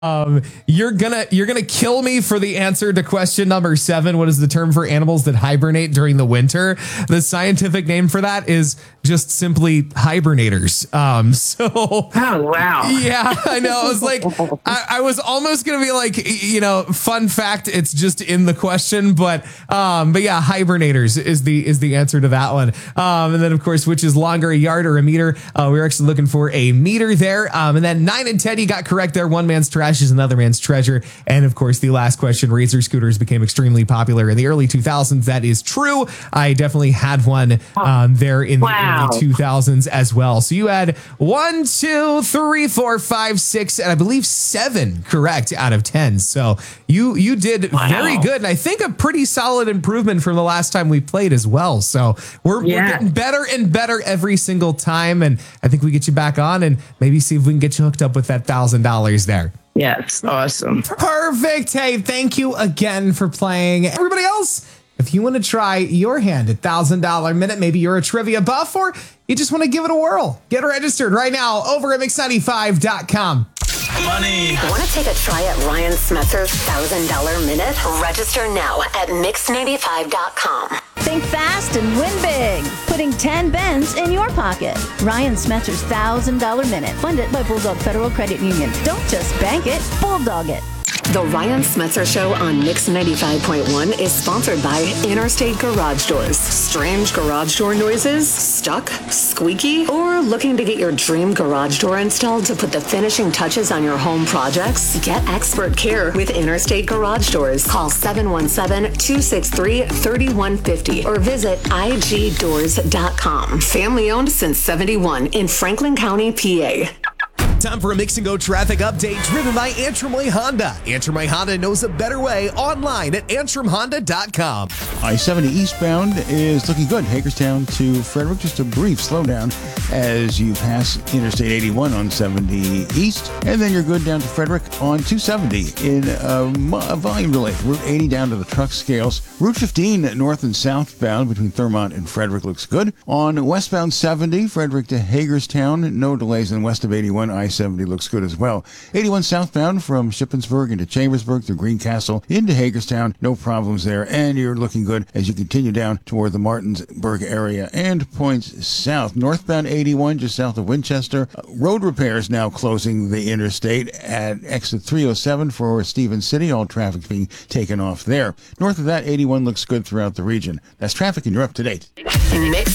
You're gonna kill me for the answer to question number 7. What is the term for animals that hibernate during the winter? The scientific name for that is just simply hibernators. Oh wow. Yeah, I know. I was like, I was almost gonna be like, fun fact. It's just in the question, but yeah, hibernators is the answer to that one. And then of course, which is longer, a yard or a meter? We're actually looking for a meter there. And then 9 and 10, you got correct there. One man's trash is another man's treasure. And of course, the last question, Razor scooters became extremely popular in the early 2000s. That is true. I definitely had one there in the early 2000s as well. So you had 1, 2, 3, 4, 5, 6, and I believe 7 correct out of 10. So you did very good. And I think a pretty solid improvement from the last time we played as well. So we're getting better and better every single time. And I think we get you back on and maybe see if we can get you hooked up with that $1,000 there. Yes, awesome. Perfect. Hey, thank you again for playing. Everybody else, if you want to try your hand at $1,000 Minute, maybe you're a trivia buff or you just want to give it a whirl, get registered right now over at Mix95.com. Money. Want to take a try at Ryan Smethur's $1,000 Minute? Register now at Mix95.com. Think fast and win big. Putting 10 bends in your pocket. Ryan Smethur's $1,000 Minute. Funded by Bulldog Federal Credit Union. Don't just bank it, bulldog it. The Ryan Smetzer Show on Mix 95.1 is sponsored by Interstate Garage Doors. Strange garage door noises? Stuck? Squeaky? Or looking to get your dream garage door installed to put the finishing touches on your home projects? Get expert care with Interstate Garage Doors. Call 717-263-3150 or visit igdoors.com. Family owned since 71 in Franklin County, PA. Time for a Mix and Go traffic update driven by Antrim Way Honda. Antrim Way Honda knows a better way online at AntrimHonda.com. I-70 eastbound is looking good. Hagerstown to Frederick, just a brief slowdown as you pass Interstate 81 on 70 east. And then you're good down to Frederick on 270 in a volume delay. Route 80 down to the truck scales. Route 15 north and southbound between Thurmont and Frederick looks good. On westbound 70, Frederick to Hagerstown, no delays in west of 81. I-70 looks good as well. 81 southbound from Shippensburg into Chambersburg through Greencastle into Hagerstown, no problems there. And you're looking good as you continue down toward the Martinsburg area and points south. Northbound 81 just south of Winchester. Road repairs now closing the interstate at exit 307 for Stevens City. All traffic being taken off there. North of that, 81 looks good throughout the region. That's traffic and you're up to date. Mix